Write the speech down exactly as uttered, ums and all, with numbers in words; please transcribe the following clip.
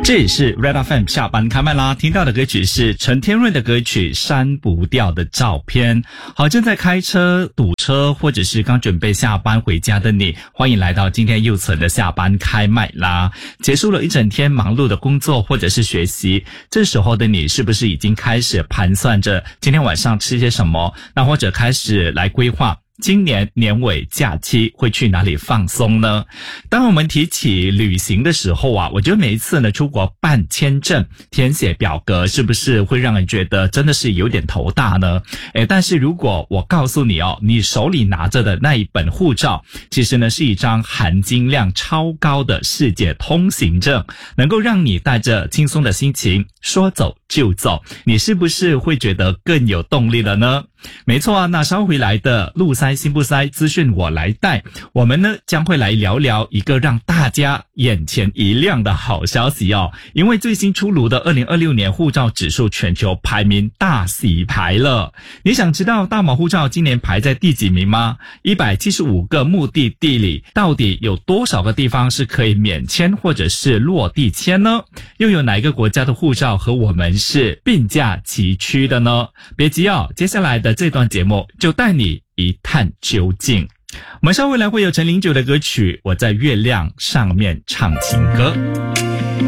这也是 Red F M 下班开麦啦，听到的歌曲是陈天润的歌曲《删不掉的照片》。好，正在开车、堵车，或者是刚准备下班回家的你，欢迎来到今天又存的下班开麦啦。结束了一整天忙碌的工作或者是学习，这时候的你是不是已经开始盘算着今天晚上吃些什么？那或者开始来规划今年年尾假期会去哪里放松呢？当我们提起旅行的时候啊，我觉得每一次呢出国办签证、填写表格，是不是会让人觉得真的是有点头大呢？诶，但是如果我告诉你哦，你手里拿着的那一本护照，其实呢是一张含金量超高的世界通行证，能够让你带着轻松的心情说走就走，你是不是会觉得更有动力了呢？没错啊，那稍回来的路塞心不塞资讯我来带，我们呢将会来聊聊一个让大家眼前一亮的好消息哦，因为最新出炉的二零二六年护照指数全球排名大洗牌了。你想知道大马护照今年排在第几名吗？一百七十五个目的地里，到底有多少个地方是可以免签或者是落地签呢？又有哪一个国家的护照和我们是并驾齐驱的呢？别急哦，接下来的这段节目就带你一探究竟。我们稍后来会有陈零九的歌曲《我在月亮上面唱情歌》。